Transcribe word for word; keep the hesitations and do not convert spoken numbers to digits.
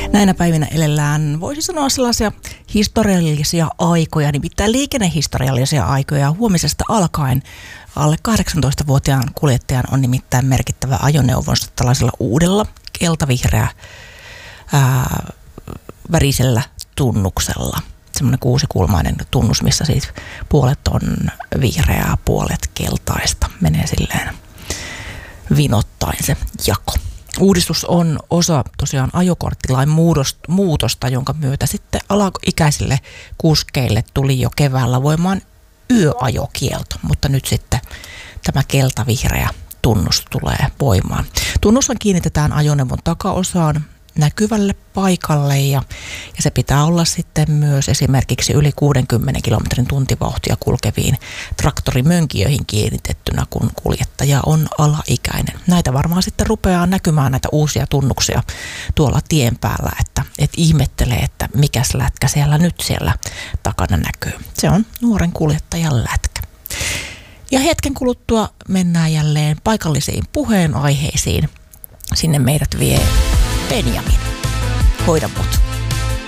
Näinä päivinä elellään, voisi sanoa, sellaisia historiallisia aikoja, nimittäin liikennehistoriallisia aikoja. Huomisesta alkaen alle kahdeksantoistavuotiaan kuljettajan on nimittäin merkittävä ajoneuvonsa tällaisella uudella keltavihreä ää, värisellä tunnuksella. Semmoinen kuusikulmainen tunnus, missä siis puolet on vihreää, puolet keltaista. Menee silleen vinottain se jako. Uudistus on osa tosiaan ajokorttilain muutosta, jonka myötä sitten alaikäisille kuskeille tuli jo keväällä voimaan yöajokielto, mutta nyt sitten tämä keltavihreä tunnus tulee voimaan. Tunnushan kiinnitetään ajoneuvon takaosaan näkyvälle paikalle ja, ja se pitää olla sitten myös esimerkiksi yli kuudenkymmenen kilometrin tuntivauhtia kulkeviin traktorimönkijöihin kiinnitettynä, kun kuljettaja on alaikäinen. Näitä varmaan sitten rupeaa näkymään näitä uusia tunnuksia tuolla tien päällä, että et ihmettelee, että mikäs lätkä siellä nyt siellä takana näkyy. Se on nuoren kuljettajan lätkä. Ja hetken kuluttua mennään jälleen paikallisiin puheenaiheisiin. Sinne meidät vie Benjamin. Hoida mut.